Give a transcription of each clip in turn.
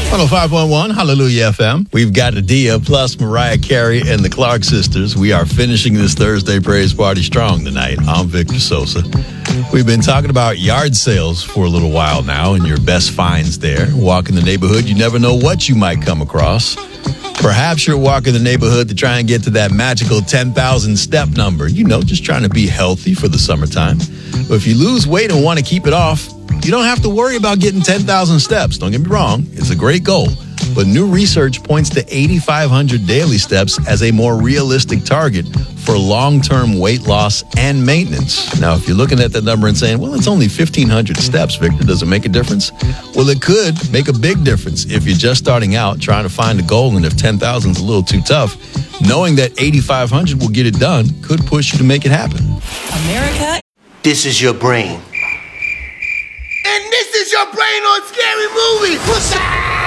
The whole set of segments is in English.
105.1 Hallelujah FM. We've got Adia plus Mariah Carey and the Clark sisters. We are finishing this Thursday Praise Party strong tonight. I'm Victor Sosa. We've been talking about yard sales for a little while now and your best finds there. Walk in the neighborhood, you never know what you might come across. Perhaps you're walking the neighborhood to try and get to that magical 10,000 step number. You know, just trying to be healthy for the summertime. But if you lose weight and want to keep it off, you don't have to worry about getting 10,000 steps. Don't get me wrong, it's a great goal. But new research points to 8,500 daily steps as a more realistic target for long-term weight loss and maintenance. Now, if you're looking at that number and saying, well, it's only 1,500 steps, Victor, does it make a difference? Well, it could make a big difference if you're just starting out trying to find a goal, and if 10,000 is a little too tough, knowing that 8,500 will get it done could push you to make it happen. America. This is your brain. And this is your brain on Scary Movie. What's up?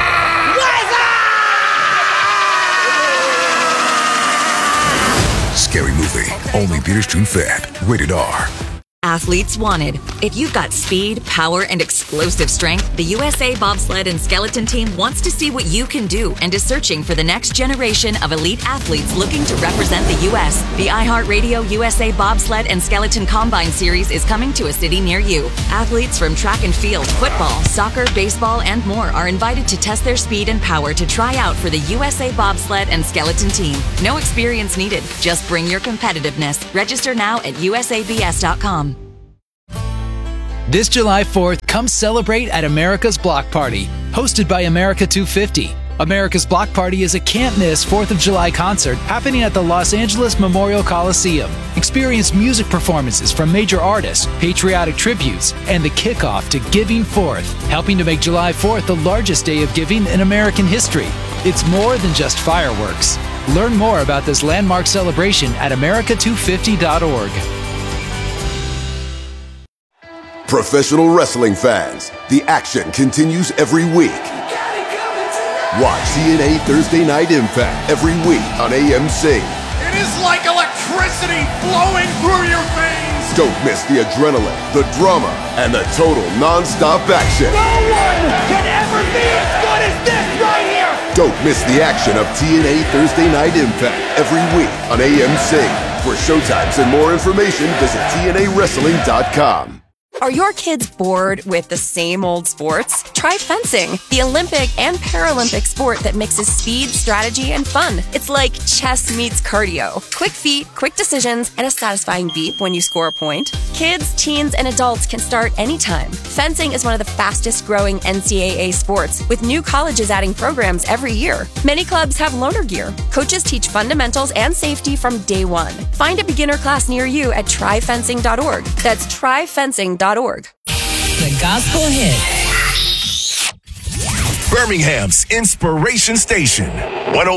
Scary Movie. Only theaters to Fat. Rated R. Athletes wanted. If you've got speed, power, and explosive strength, the USA Bobsled and Skeleton Team wants to see what you can do and is searching for the next generation of elite athletes looking to represent the U.S. The iHeartRadio USA Bobsled and Skeleton Combine Series is coming to a city near you. Athletes from track and field, football, soccer, baseball, and more are invited to test their speed and power to try out for the USA Bobsled and Skeleton Team. No experience needed. Just bring your competitiveness. Register now at usabs.com. This July 4th, come celebrate at America's Block Party, hosted by America 250. America's Block Party is a can't-miss 4th of July concert happening at the Los Angeles Memorial Coliseum. Experience music performances from major artists, patriotic tributes, and the kickoff to Giving Forth, helping to make July 4th the largest day of giving in American history. It's more than just fireworks. Learn more about this landmark celebration at america250.org. Professional wrestling fans, the action continues every week. Watch TNA Thursday Night Impact every week on AMC. It is like electricity flowing through your veins. Don't miss the adrenaline, the drama, and the total non-stop action. No one can ever be as good as this right here. Don't miss the action of TNA Thursday Night Impact every week on AMC. For showtimes and more information, visit TNAWrestling.com. Are your kids bored with the same old sports? Try fencing, the Olympic and Paralympic sport that mixes speed, strategy, and fun. It's like chess meets cardio. Quick feet, quick decisions, and a satisfying beep when you score a point. Kids, teens, and adults can start anytime. Fencing is one of the fastest growing NCAA sports, with new colleges adding programs every year. Many clubs have loaner gear. Coaches teach fundamentals and safety from day one. Find a beginner class near you at tryfencing.org. That's tryfencing.org. The Gospel Hit. Birmingham's Inspiration Station.